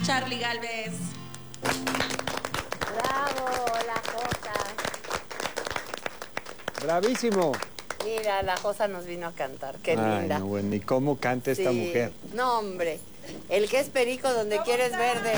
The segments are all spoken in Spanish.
Charly Gálvez. Bravo, la Josa. Bravísimo. Mira, la Josa nos vino a cantar, qué linda. No, bueno, ¿y cómo canta esta mujer? No, hombre, el que es perico donde quieres verde.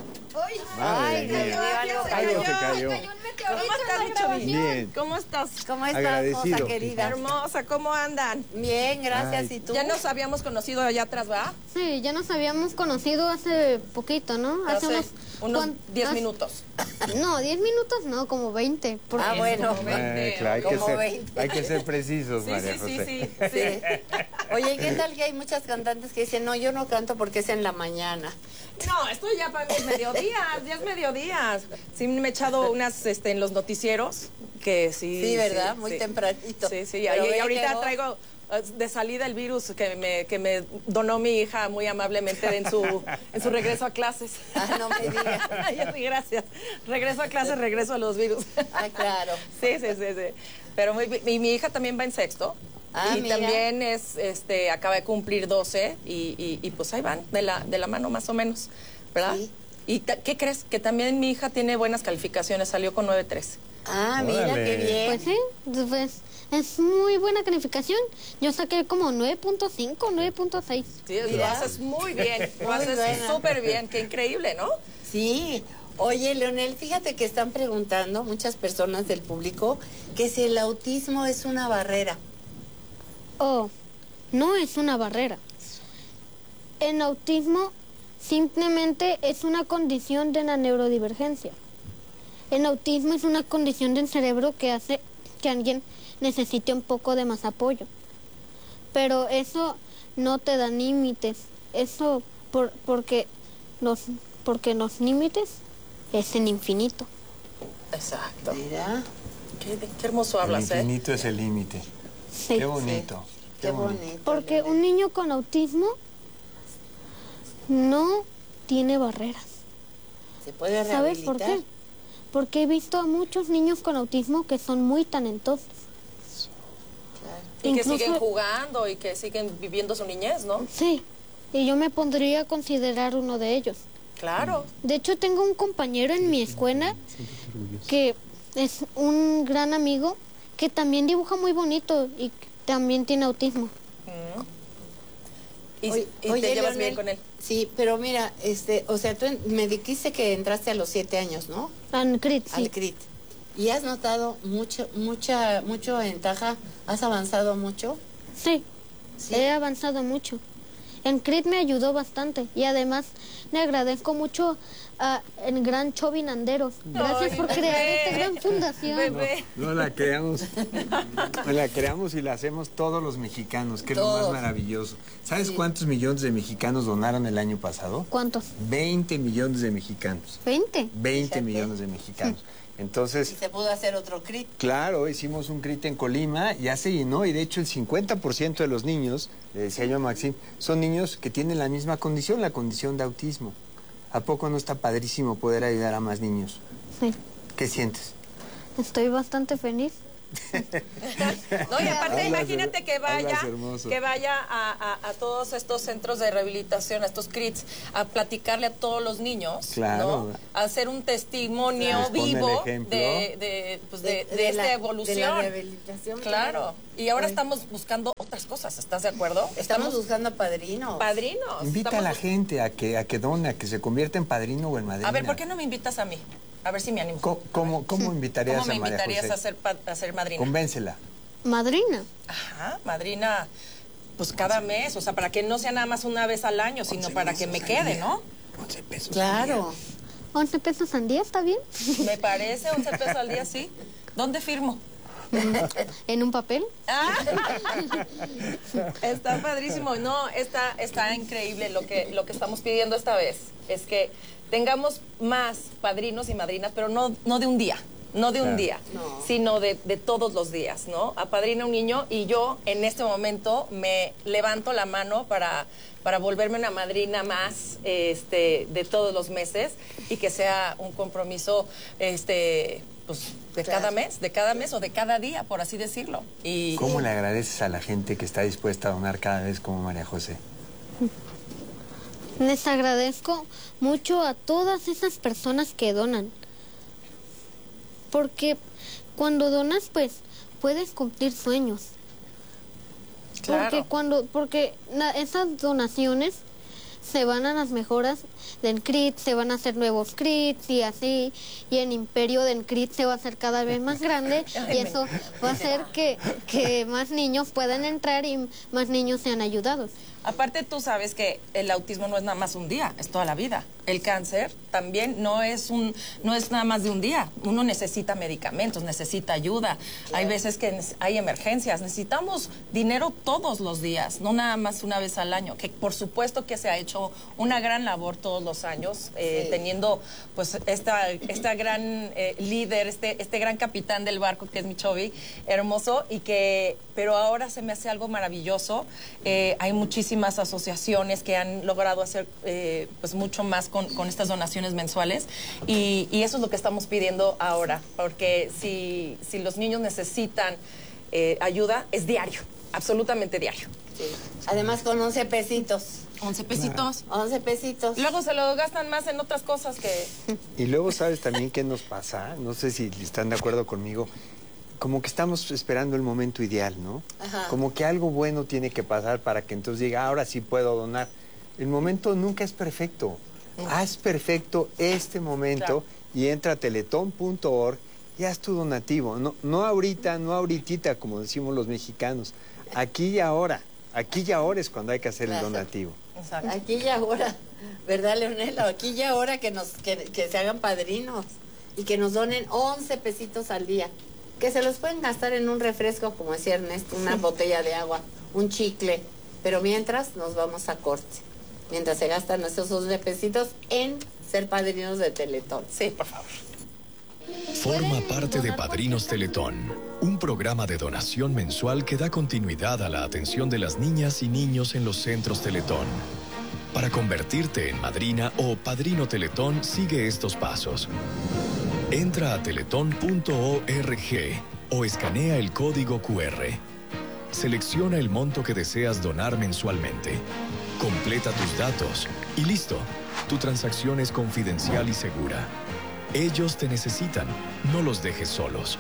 Ay, Dios mío, algo se cayó. ¿Cómo estás, Chavi? Bien. ¿Cómo estás? ¿Cómo estás, Agradecido. Josa querida? Hermosa, ¿cómo andan? Bien, gracias. Ay. ¿Y tú? Ya nos habíamos conocido allá atrás, ¿va? Sí, ya nos habíamos conocido hace poquito, ¿no? Hace unos 10 hace- minutos. No, 10 minutos no, como 20. Porque Ah, bueno. Como 20, Claro, como 20. hay que ser precisos, Sí, María sí, José. sí. Sí. Oye, ¿y qué tal que hay muchas cantantes que dicen, no, yo no canto porque es en la mañana? No, esto ya para mis mediodías, ya es mediodías. Sí, me he echado unas en los noticieros, que sí. Sí, ¿verdad? Muy tempranito. Sí, sí. Pero Y ve ahorita que traigo de salida el virus que me donó mi hija muy amablemente en su regreso a clases. Ah, no me digas. Ay, sí, gracias. Regreso a clases, regreso a los virus. Ah, claro. Sí. Pero y mi hija también va en sexto. Ah, y mira. también acaba de cumplir 12 y pues ahí van, de la mano más o menos, ¿verdad? Sí. ¿Y qué crees? Que también mi hija tiene buenas calificaciones, salió con 9.3. Ah, mira, Órale. qué bien. Pues sí, pues es muy buena calificación. Yo saqué como 9.5, 9.6. Sí, lo Mira. haces muy bien, lo Muy haces buena. súper bien, qué increíble, ¿no? Sí. Oye, Leonel, fíjate que están preguntando muchas personas del público que si el autismo es una barrera. Oh, no es una barrera. El autismo simplemente es una condición de la neurodivergencia. El autismo es una condición del cerebro que hace que alguien necesite un poco de más apoyo. Pero eso no te da límites. Eso porque los límites es el infinito. Exacto. Mira. Qué hermoso El hablas, ¿eh? infinito es el límite. Sí. Qué bonito. Qué bonito. Porque Leonel. un niño con autismo no tiene barreras. Se puede ¿Sabes por rehabilitar. qué? Porque he visto a muchos niños con autismo que son muy talentosos. Claro. Y que Incluso- siguen jugando y que siguen viviendo su niñez, ¿no? Sí, y yo me pondría a considerar uno de ellos. Claro. De hecho, tengo un compañero en mi escuela que es un gran amigo que también dibuja muy bonito y también tiene autismo. Y Oye, te llevas Leonel, bien con él. Sí, pero mira, o sea, tú me dijiste que entraste a los 7 años, ¿no? Al CRIT, sí. Al CRIT. ¿Y has notado mucha ventaja? ¿Has avanzado mucho? Sí, Sí. he avanzado mucho. En CRIT me ayudó bastante y además le agradezco mucho a el gran Chovi Nanderos. Gracias Ay, por crear bebé. esta gran fundación. Bebé. No la creamos y la hacemos todos los mexicanos, que es lo Todos. más maravilloso. ¿Sabes Sí. cuántos millones de mexicanos donaron el año pasado? ¿Cuántos? 20 millones de mexicanos. 20. 20 Fíjate. millones de mexicanos. Y Entonces, se pudo hacer otro CRIT. claro, hicimos un CRIT en Colima, ya se llenó y de hecho el 50% de los niños, le decía yo a Maxim, son niños que tienen la misma condición, la condición de autismo. ¿A poco no está padrísimo poder ayudar a más niños? Sí, ¿Qué sientes? estoy bastante feliz. No, y aparte Hablas imagínate que hablas hermoso. vaya a todos estos centros de rehabilitación, a estos CRITs, a platicarle a todos los niños, Claro. ¿no? A hacer un testimonio Les pone el vivo ejemplo. de esta la evolución. rehabilitación. Claro. Y ahora Oye. estamos buscando otras cosas, ¿estás de acuerdo? Estamos buscando padrinos. padrinos. Invita a Estamos la bus- gente a que done, a que se convierta en padrino o en madrina. A ver, ¿por qué no me invitas a mí? A ver si me animo. ¿Cómo invitarías ¿Cómo me a María invitarías José? a ser madrina? Convéncela. Madrina. Ajá, madrina, pues cada mes, o sea, para que no sea nada más una vez al año, sino para que me quede, ¿no? 11 pesos. Claro. 11 pesos al día, ¿está bien? Me parece 11 pesos al día, sí. ¿Dónde firmo? ¿En un papel? Ah, está padrísimo. No, está increíble lo que estamos pidiendo esta vez. Es que tengamos más padrinos y madrinas, pero no de un día. No de un Claro. día, No. sino de todos los días, ¿no? Apadrina un niño y yo en este momento me levanto la mano para volverme una madrina más de todos los meses y que sea un compromiso pues de Claro. cada mes o de cada día, por así decirlo. Y ¿Cómo le agradeces a la gente que está dispuesta a donar cada vez como María José? Les agradezco mucho a todas esas personas que donan. Porque cuando donas, pues, puedes cumplir sueños. Claro. Porque esas donaciones se van a las mejoras del CRIT, se van a hacer nuevos CRITs y así, y el imperio del CRIT se va a hacer cada vez más grande y eso va a hacer que más niños puedan entrar y más niños sean ayudados. Aparte, tú sabes que el autismo no es nada más un día, es toda la vida. El cáncer también no es nada más de un día. Uno necesita medicamentos, necesita ayuda. Hay veces que hay emergencias. Necesitamos dinero todos los días, no nada más una vez al año. Que por supuesto que se ha hecho una gran labor todos los años, teniendo pues esta gran líder, este gran capitán del barco que es Michovi, hermoso, pero ahora se me hace algo maravilloso. Hay muchísimas asociaciones que han logrado hacer pues mucho más con estas donaciones mensuales y eso es lo que estamos pidiendo ahora, porque si los niños necesitan ayuda, es diario, absolutamente diario. Sí. Además con 11 pesitos. 11 pesitos. 11 pesitos. Luego se lo gastan más en otras cosas que... Y luego, ¿sabes también qué nos pasa? No sé si están de acuerdo conmigo. Como que estamos esperando el momento ideal, ¿no? Ajá. Como que algo bueno tiene que pasar para que entonces diga, ahora sí puedo donar. El momento nunca es perfecto. Haz perfecto este momento, claro, y entra a teletón.org y haz tu donativo. No ahorita, no ahorita, como decimos los mexicanos. Aquí y ahora. Aquí y ahora es cuando hay que hacer el donativo. Exacto. Aquí y ahora. ¿Verdad, Leonela? Aquí y ahora que se hagan padrinos y que nos donen 11 pesitos al día. Que se los pueden gastar en un refresco, como decía Ernesto, una botella de agua, un chicle. Pero mientras nos vamos a corte. Mientras se gastan esos 11 pesitos en ser padrinos de Teletón. Sí, por favor. Forma parte de Padrinos Teletón, un programa de donación mensual que da continuidad a la atención de las niñas y niños en los centros Teletón. Para convertirte en madrina o padrino Teletón, sigue estos pasos. Entra a teletón.org o escanea el código QR. Selecciona el monto que deseas donar mensualmente. Completa tus datos y listo. Tu transacción es confidencial y segura. Ellos te necesitan, no los dejes solos.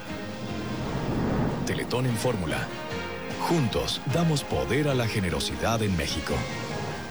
Teletón en fórmula. Juntos damos poder a la generosidad en México.